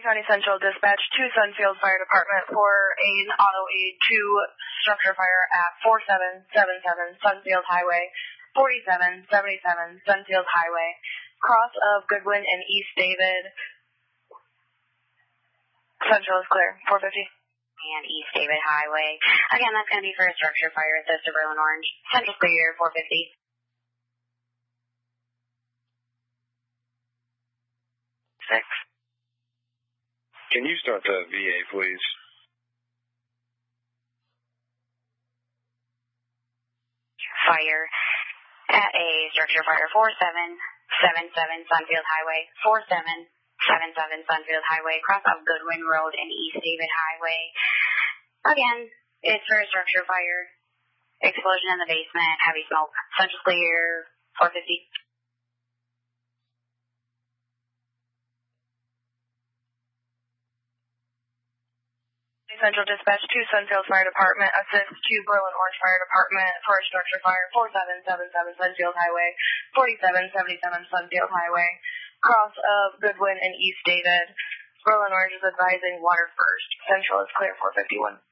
County Central dispatch to Sunfield Fire Department for an auto aid to structure fire at 4777 Sunfield Highway, 4777 Sunfield Highway, cross of Goodwin and East David. Central is clear, 450. And East David Highway. Again, that's going to be for a structure fire at the Suburban Orange. Central clear, 450. 6. Can you start the VA, please? Fire at a structure fire, 4777 Sunfield Highway, 4777 Sunfield Highway, cross of Goodwin Road and East David Highway. Again, it's for a structure fire. Explosion in the basement, heavy smoke. Central clear, 450. Central dispatch to Sunfield Fire Department, assist to Berlin Orange Fire Department for a structure fire, 4777 Sunfield Highway, 4777 Sunfield Highway, cross of Goodwin and East David. Berlin Orange is advising water first. Central is clear, 451.